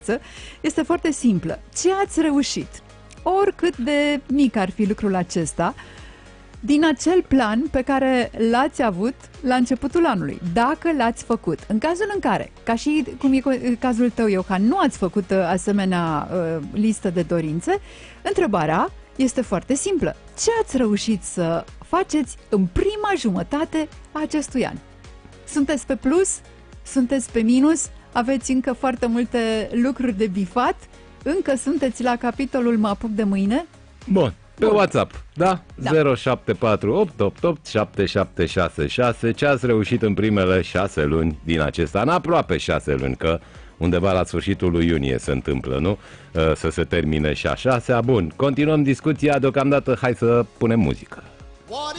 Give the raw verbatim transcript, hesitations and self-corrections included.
este foarte simplă. Ce ați reușit? Oricât de mic ar fi lucrul acesta, din acel plan pe care l-ați avut la începutul anului, dacă l-ați făcut. În cazul în care, ca și cum e cazul tău, Iohan, nu ați făcut asemenea uh, listă de dorințe, întrebarea este foarte simplă. Ce ați reușit să faceți în prima jumătate a acestui an? Sunteți pe plus? Sunteți pe minus? Aveți încă foarte multe lucruri de bifat? Încă sunteți la capitolul mă apuc de mâine? Bun. Pe Bun. WhatsApp, da? da? zero șapte patru opt opt opt șapte șapte șase șase. Ce ați reușit în primele șase luni din acest an? Aproape șase luni, că undeva la sfârșitul lui iunie se întâmplă, nu? Să se termine și a șasea. Bun, continuăm discuția. Deocamdată hai să punem muzică.